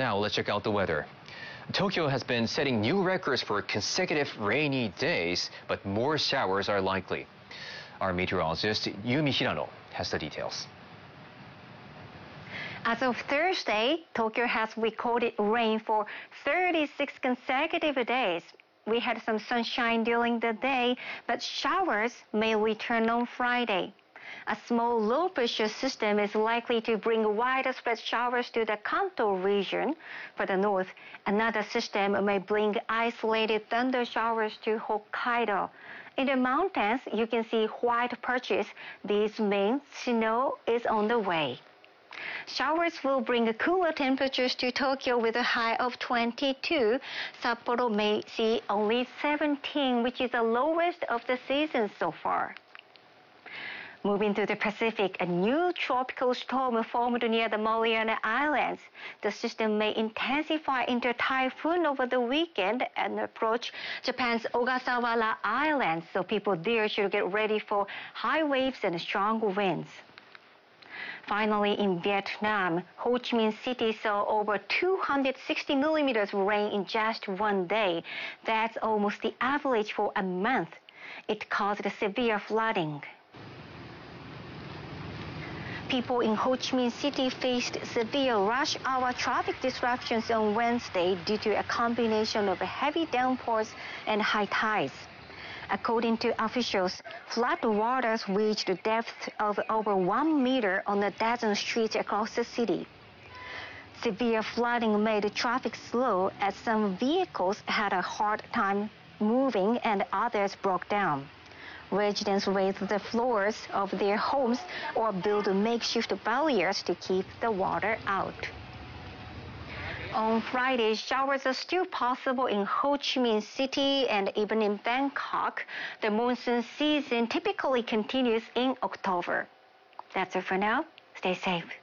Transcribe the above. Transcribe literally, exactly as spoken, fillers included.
Now let's check out the weather. Tokyo has been setting new records for consecutive rainy days, but more showers are likely. Our meteorologist Yumi Hirano has the details. As of Thursday, Tokyo has recorded rain for thirty-six consecutive days. We had some sunshine during the day, but showers may return on Friday. A small low-pressure system is likely to bring widespread showers to the Kanto region. For the north, another system may bring isolated thunder showers to Hokkaido. In the mountains, you can see white patches. This means snow is on the way. Showers will bring cooler temperatures to Tokyo with a high of twenty-two. Sapporo may see only seventeen, which is the lowest of the season so far. Moving to the Pacific, a new tropical storm formed near the Mariana Islands. The system may intensify into a typhoon over the weekend and approach Japan's Ogasawara Islands, so people there should get ready for high waves and strong winds. Finally, in Vietnam, Ho Chi Minh City saw over two hundred sixty millimeters of rain in just one day. That's almost the average for a month. It caused severe flooding. People in Ho Chi Minh City faced severe rush hour traffic disruptions on Wednesday due to a combination of heavy downpours and high tides. According to officials, flood waters reached a depth of over one meter on a dozen streets across the city. Severe flooding made traffic slow as some vehicles had a hard time moving and others broke down. Residents raised the floors of their homes or built makeshift barriers to keep the water out. On Friday, showers are still possible in Ho Chi Minh City and even in Bangkok. The monsoon season typically continues in October. That's it for now. Stay safe.